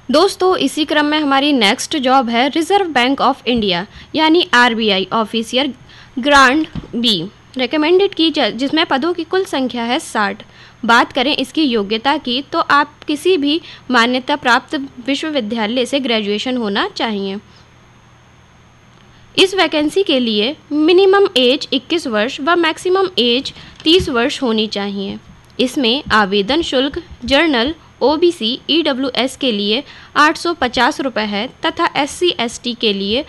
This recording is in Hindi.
दोस्तों, इसी क्रम में हमारी नेक्स्ट जॉब है रिजर्व बैंक ऑफ इंडिया यानी RBI officer grand B recommended की, जिसमें पदों की कुल संख्या है 60। बात करें इसकी योग्यता की तो आप किसी भी मान्यता प्राप्त विश्वविद्यालय से ग्रेजुएशन होना चाहिए। इस वैकेंसी के लिए मिनिमम एज 21 वर्ष व मैक्सिमम एज 30 वर्ष होनी चाहिए। इसमें आवेदन शुल्क जर्नल ओबीसी ईडब्ल्यूएस के लिए 850 रुपये है तथा एससी एसटी के लिए